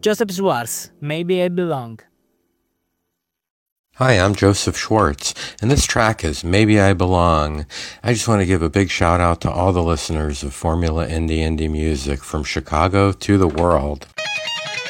Joseph Schwartz, Maybe I Belong. Hi, I'm Joseph Schwartz, and this track is Maybe I Belong. I just want to give a big shout out to all the listeners of Formula Indie Music from Chicago to the world.